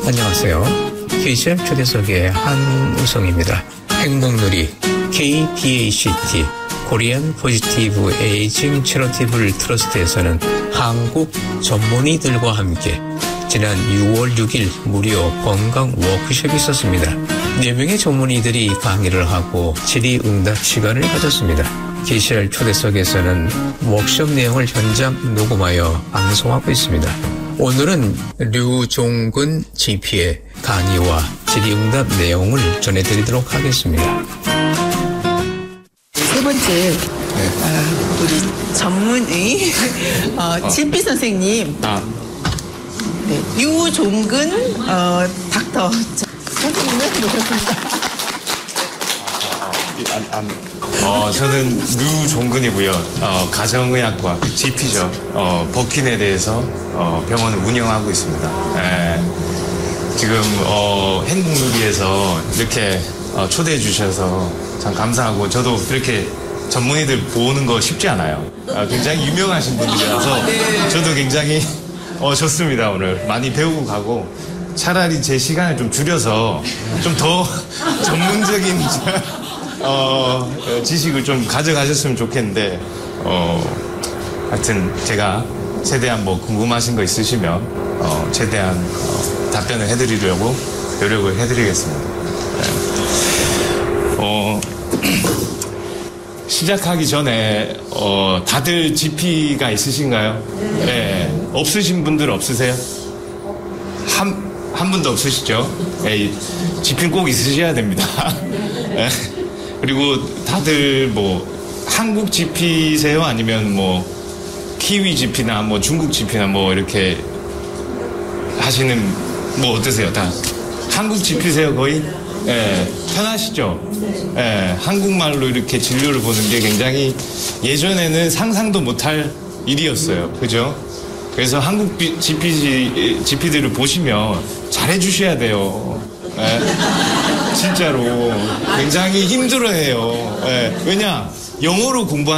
안녕하세요. KCM 초대석의 한우성입니다. 행복누리 KPACT 코리안 포지티브 에이징 채리티블 트러스트에서는 한국 전문의들과 함께 지난 6월 6일 무료 건강 워크숍이 있었습니다. 4명의 전문의들이 강의를 하고 질의응답 시간을 가졌습니다. KCR 초대석에서는 워크숍 내용을 현장 녹음하여 방송하고 있습니다. 오늘은 류종근 GP의 강의와 질의응답 내용을 전해드리도록 하겠습니다. 세 번째, 우리 전문의 GP 선생님, 네, 류종근 닥터 선생님을 모셨습니다. 저는 류종근이고요. 가정의학과 GP죠. 버킨에 대해서 병원을 운영하고 있습니다. 지금 행복누리에서 이렇게 초대해 주셔서 참 감사하고, 저도 이렇게 전문의들 보는 거 쉽지 않아요. 굉장히 유명하신 분들이라서 저도 굉장히 좋습니다. 오늘 많이 배우고 가고, 차라리 제 시간을 좀 줄여서 좀 더 전문적인 지식을 좀 가져가셨으면 좋겠는데, 하여튼 제가 최대한 뭐 궁금하신 거 있으시면 최대한 답변을 해드리려고 노력을 해드리겠습니다. 시작하기 전에 다들 GP가 있으신가요? 네. 없으신 분들 없으세요? 한 분도 없으시죠? GP는 꼭 있으셔야 됩니다. 그리고 다들 뭐 한국 GP세요? 아니면 뭐 키위 GP나 뭐 중국 GP나 뭐 이렇게 하시는, 뭐 어떠세요? 다 한국 GP세요 거의? 편하시죠? 한국말로 이렇게 진료를 보는 게 굉장히 예전에는 상상도 못할 일이었어요. 그죠? 그래서 한국 GP들을 보시면 잘해주셔야 돼요. 진짜로 굉장히 힘들어해요. 왜냐? 영어로 공부하는